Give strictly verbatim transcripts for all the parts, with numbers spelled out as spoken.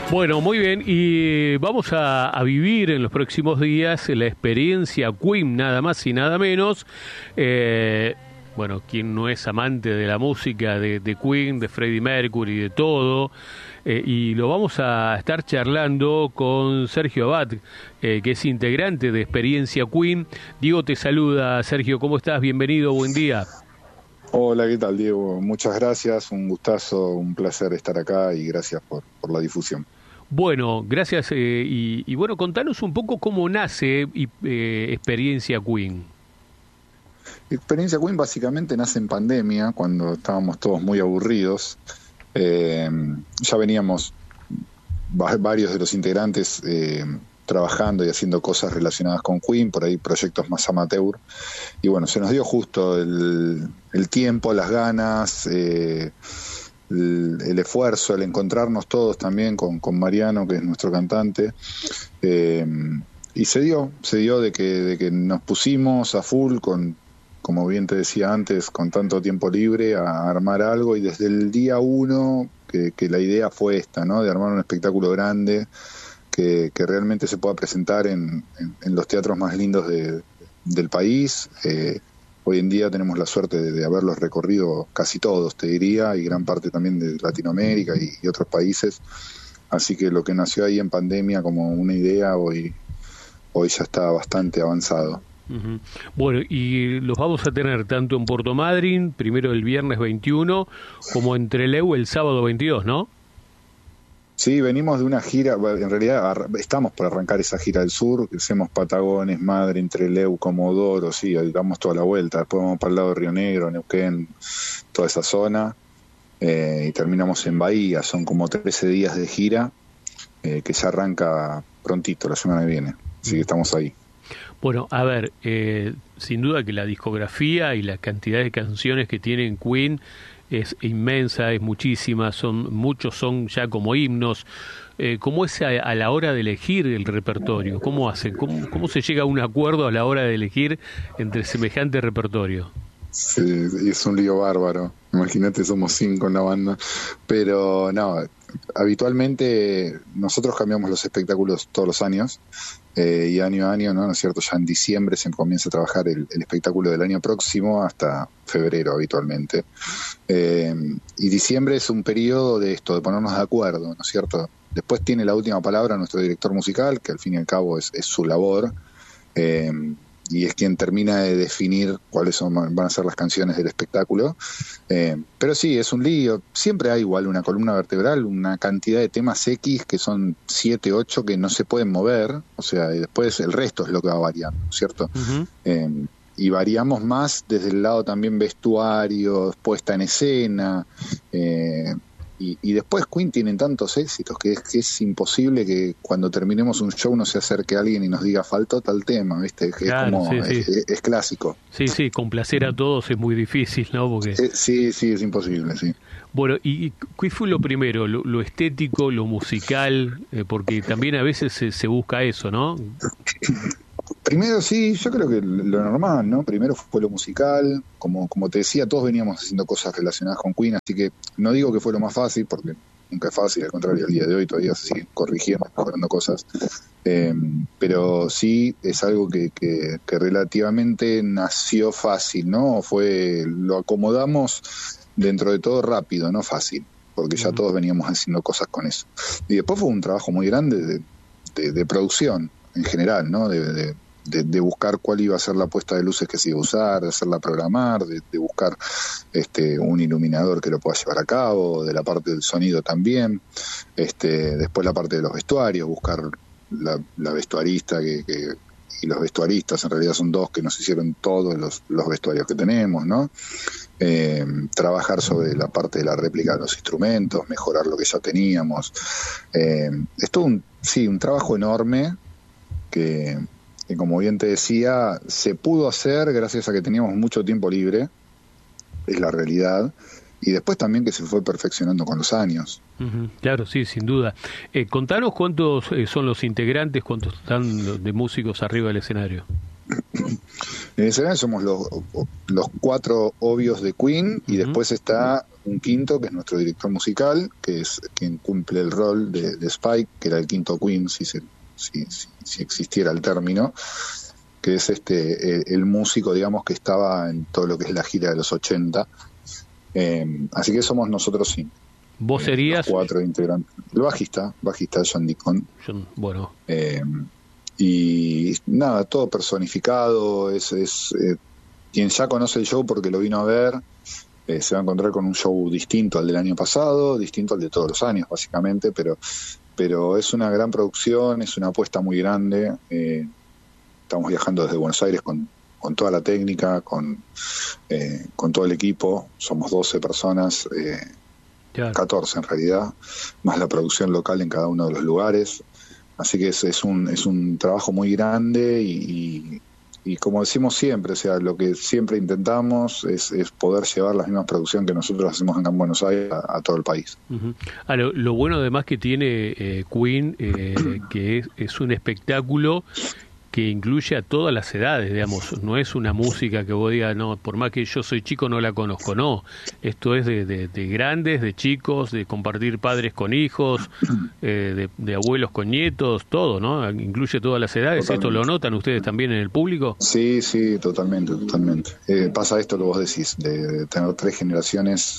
Bueno, muy bien, y vamos a, a vivir en los próximos días la experiencia Queen, nada más y nada menos. Eh, bueno, quien no es amante de la música de, de Queen, de Freddie Mercury, de todo, eh, y lo vamos a estar charlando con Sergio Abad, eh, que es integrante de Experiencia Queen. Diego te saluda. Sergio, ¿cómo estás? Bienvenido, buen día. Hola, ¿qué tal, Diego? Muchas gracias, un gustazo, un placer estar acá y gracias por, por la difusión. Bueno, gracias, eh, y, y bueno, contanos un poco cómo nace eh, Experiencia Queen. Experiencia Queen básicamente nace en pandemia, cuando estábamos todos muy aburridos. Eh, ya veníamos va- varios de los integrantes eh, trabajando y haciendo cosas relacionadas con Queen, por ahí proyectos más amateur. Y bueno, se nos dio justo el, el tiempo, las ganas, eh, el, el esfuerzo, el encontrarnos todos también con, con Mariano, que es nuestro cantante. Eh, y se dio, se dio de que, de que nos pusimos a full con, como bien te decía antes, con tanto tiempo libre, a armar algo, y desde el día uno que, que la idea fue esta, ¿no? De armar un espectáculo grande que, que realmente se pueda presentar en, en, en los teatros más lindos de, del país. Eh, hoy en día tenemos la suerte de, de haberlos recorrido casi todos, te diría, y gran parte también de Latinoamérica y, y otros países. Así que lo que nació ahí en pandemia como una idea, hoy, hoy ya está bastante avanzado. Uh-huh. Bueno, y los vamos a tener tanto en Puerto Madryn, primero el viernes veintiuno, como en Trelew el sábado veintidós, ¿no? Sí, venimos de una gira, en realidad estamos por arrancar esa gira del sur, hacemos Patagones, Madryn, Trelew, Comodoro, sí, damos toda la vuelta, después vamos para el lado de Río Negro, Neuquén, toda esa zona, eh, y terminamos en Bahía. Son como trece días de gira, eh, que ya arranca prontito, la semana que viene, así que estamos ahí. Bueno, a ver, eh, sin duda que la discografía y la cantidad de canciones que tienen Queen es inmensa, es muchísima, son muchos son ya como himnos. Eh, ¿Cómo es a, a la hora de elegir el repertorio? ¿Cómo hacen? ¿Cómo, ¿Cómo se llega a un acuerdo a la hora de elegir entre semejante repertorio? Sí, es un lío bárbaro. Imagínate, somos cinco en la banda. Pero no, habitualmente nosotros cambiamos los espectáculos todos los años, eh, y año a año, ¿no? ¿No es cierto? Ya en diciembre se comienza a trabajar el, el espectáculo del año próximo hasta febrero habitualmente. Eh, y diciembre es un periodo de esto, de ponernos de acuerdo, ¿no es cierto? Después tiene la última palabra nuestro director musical, que al fin y al cabo es, es su labor. Eh, y es quien termina de definir cuáles son, van a ser las canciones del espectáculo. Eh, pero sí, es un lío. Siempre hay igual una columna vertebral, una cantidad de temas X que son siete, ocho que no se pueden mover, o sea, y después el resto es lo que va variando, ¿cierto? Uh-huh. Eh, y variamos más desde el lado también vestuarios, puesta en escena, eh, Y, y después Queen tienen tantos éxitos que es, que es imposible que cuando terminemos un show no se acerque alguien y nos diga faltó tal tema, ¿viste? Que claro, es como, sí, es, sí. es, es clásico. Sí, sí, complacer a todos es muy difícil, ¿no? Porque... Eh, sí, sí, es imposible, sí. Bueno, ¿y qué fue lo primero? ¿Lo, lo estético, lo musical? Eh, porque también a veces se, se busca eso, ¿no? Primero sí, yo creo que lo normal, ¿no? Primero fue lo musical, como como te decía, todos veníamos haciendo cosas relacionadas con Queen, así que no digo que fue lo más fácil, porque nunca es fácil, al contrario, al día de hoy todavía se siguen corrigiendo, mejorando cosas, eh, pero sí es algo que, que, que relativamente nació fácil, ¿no? Fue, lo acomodamos dentro de todo rápido, no fácil, porque ya todos veníamos haciendo cosas con eso. Y después fue un trabajo muy grande de, de, de producción, en general, ¿no? De, de, de, de buscar cuál iba a ser la puesta de luces que se iba a usar, de hacerla programar, de, de buscar este un iluminador que lo pueda llevar a cabo, de la parte del sonido también, este después la parte de los vestuarios, buscar la, la vestuarista que, que y los vestuaristas, en realidad son dos que nos hicieron todos los, los vestuarios que tenemos, ¿no? Eh, trabajar sobre la parte de la réplica de los instrumentos, mejorar lo que ya teníamos. Eh, es todo un, sí, un trabajo enorme que, que, como bien te decía, se pudo hacer gracias a que teníamos mucho tiempo libre, es la realidad, y después también que se fue perfeccionando con los años. Uh-huh. Claro, sí, sin duda. Eh, contanos cuántos eh, son los integrantes, cuántos están de músicos arriba del escenario. En el escenario somos los, los cuatro obvios de Queen, y uh-huh. después está un quinto, que es nuestro director musical, que es quien cumple el rol de, de Spike, que era el quinto Queen, si, se, si, si, si existiera el término, que es este el, el músico, digamos, que estaba en todo lo que es la gira de los ochenta. Eh, así que somos nosotros cinco. ¿Vos serías? Eh, cuatro integrantes. El bajista, bajista John Deacon. John, bueno. Eh, y nada, todo personificado. Es, es eh, quien ya conoce el show porque lo vino a ver, eh, se va a encontrar con un show distinto al del año pasado, distinto al de todos los años, básicamente, pero, pero es una gran producción, es una apuesta muy grande. Eh, estamos viajando desde Buenos Aires con, con toda la técnica, con, eh, con todo el equipo. Somos doce personas. Eh, Claro. catorce en realidad, más la producción local en cada uno de los lugares, así que es, es un es un trabajo muy grande y, y, y como decimos siempre, o sea, lo que siempre intentamos es, es poder llevar la misma producción que nosotros hacemos acá en Buenos Aires a, a todo el país. Uh-huh. Ah, lo, lo bueno además que tiene eh, Queen, eh, que es, es un espectáculo que incluye a todas las edades, digamos, no es una música que vos digas, no, por más que yo soy chico no la conozco, no, esto es de, de, de grandes, de chicos, de compartir padres con hijos, eh, de, de abuelos con nietos, todo, ¿no? Incluye todas las edades. Totalmente. ¿Esto lo notan ustedes también en el público? Sí, sí, totalmente, totalmente. Eh, pasa esto que vos decís, de, de tener tres generaciones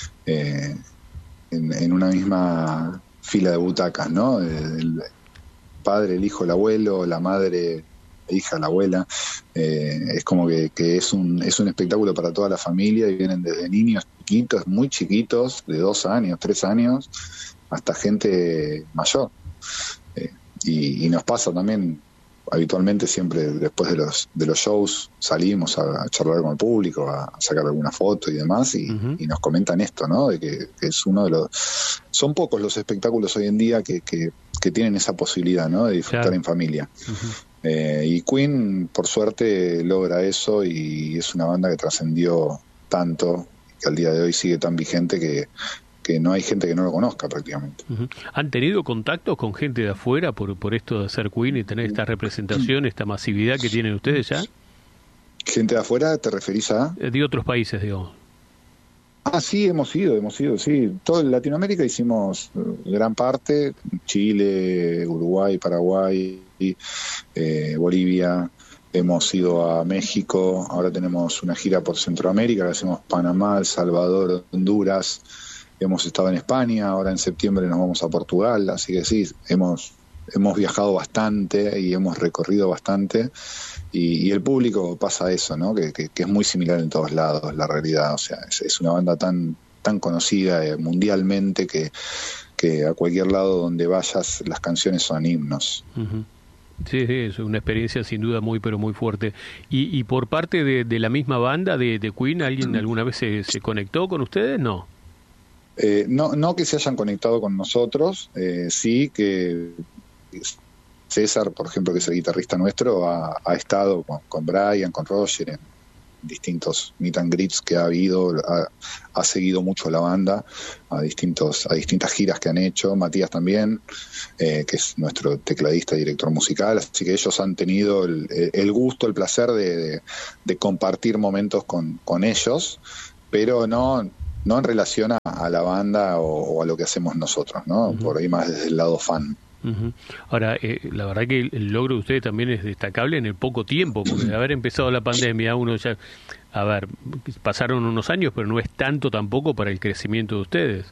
eh, en, en una misma fila de butacas, ¿no? El, padre, el hijo, el abuelo, la madre, la hija, la abuela. Eh, es como que, que es un es un espectáculo para toda la familia, y vienen desde niños chiquitos, muy chiquitos, de dos años, tres años, hasta gente mayor. Eh, y, y nos pasa también, habitualmente siempre después de los de los shows salimos a, a charlar con el público, a, a sacar alguna foto y demás, y, uh-huh. y nos comentan esto, ¿no? De que, que es uno de los... Son pocos los espectáculos hoy en día que... que que tienen esa posibilidad, ¿no? De disfrutar, claro, en familia. Uh-huh. Eh, y Queen, por suerte, logra eso, y es una banda que trascendió tanto, que al día de hoy sigue tan vigente que, que no hay gente que no lo conozca prácticamente. Uh-huh. ¿Han tenido contactos con gente de afuera por, por esto de ser Queen y tener esta representación, esta masividad que tienen ustedes ya? ¿Gente de afuera te referís a? De otros países, digamos. Ah, sí, hemos ido, hemos ido, sí. Todo en Latinoamérica hicimos gran parte, Chile, Uruguay, Paraguay, eh, Bolivia, hemos ido a México, ahora tenemos una gira por Centroamérica, que hacemos Panamá, El Salvador, Honduras, hemos estado en España, ahora en septiembre nos vamos a Portugal, así que sí, hemos, hemos viajado bastante y hemos recorrido bastante. Y, y el público pasa eso, ¿no? Que, que, que es muy similar en todos lados, la realidad. O sea, es, es una banda tan tan conocida eh, mundialmente que, que a cualquier lado donde vayas las canciones son himnos. Uh-huh. Sí, sí, es una experiencia sin duda muy, pero muy fuerte. Y, y por parte de, de la misma banda de, de Queen, ¿alguien alguna vez se, se conectó con ustedes? No. Eh, no, no que se hayan conectado con nosotros, eh, sí que... César, por ejemplo, que es el guitarrista nuestro, ha, ha estado con, con Brian, con Roger, en distintos meet and greets que ha habido, ha, ha seguido mucho la banda a distintos a distintas giras que han hecho. Matías también, eh, que es nuestro tecladista y director musical, así que ellos han tenido el, el gusto, el placer de, de, de compartir momentos con, con ellos, pero no no en relación a, a la banda o, o a lo que hacemos nosotros, ¿no? Uh-huh. Por ahí más desde el lado fan. Uh-huh. Ahora, eh, la verdad que el logro de ustedes también es destacable en el poco tiempo, porque de haber empezado la pandemia, uno ya, a ver, pasaron unos años, pero no es tanto tampoco para el crecimiento de ustedes.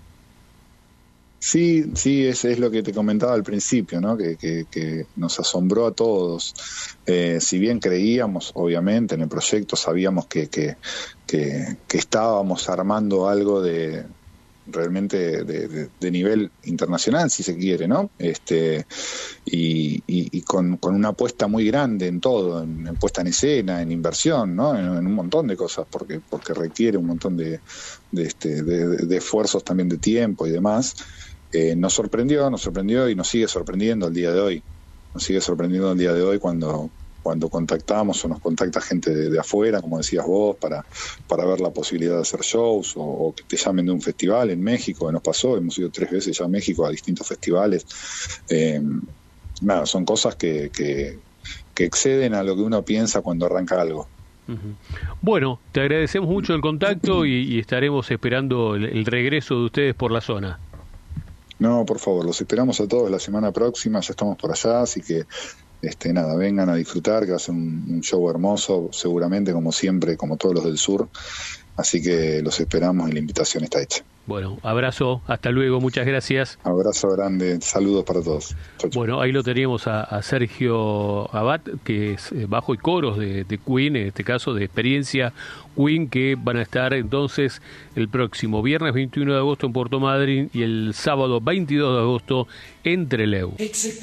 Sí, sí, es, es lo que te comentaba al principio, ¿no? Que, que, que nos asombró a todos. Eh, si bien creíamos, obviamente, en el proyecto, sabíamos que, que, que, que estábamos armando algo de... realmente de, de, de nivel internacional, si se quiere, ¿no? Este y, y, y con, con una apuesta muy grande en todo, en, en puesta en escena, en inversión, ¿no? En, en un montón de cosas, porque porque requiere un montón de de, este, de, de esfuerzos también de tiempo y demás. Eh, nos sorprendió, nos sorprendió y nos sigue sorprendiendo al día de hoy. Nos sigue sorprendiendo al día de hoy cuando cuando contactamos o nos contacta gente de, de afuera, como decías vos, para, para ver la posibilidad de hacer shows o, o que te llamen de un festival en México, que nos pasó, hemos ido tres veces ya a México a distintos festivales. Eh, nada, son cosas que, que, que exceden a lo que uno piensa cuando arranca algo. Uh-huh. Bueno, te agradecemos mucho el contacto y, y estaremos esperando el, el regreso de ustedes por la zona. No, por favor, los esperamos a todos la semana próxima, ya estamos por allá, así que este nada, vengan a disfrutar, que va a ser un, un show hermoso, seguramente como siempre, como todos los del sur, así que los esperamos y la invitación está hecha. Bueno, abrazo, hasta luego, muchas gracias. Abrazo grande, saludos para todos. Chau, chau. Bueno, ahí lo teníamos a, a Sergio Abad, que es bajo y coros de, de Queen, en este caso de Experiencia Queen, que van a estar entonces el próximo viernes veintiuno de agosto en Puerto Madryn y el sábado veintidós de agosto en Trelew.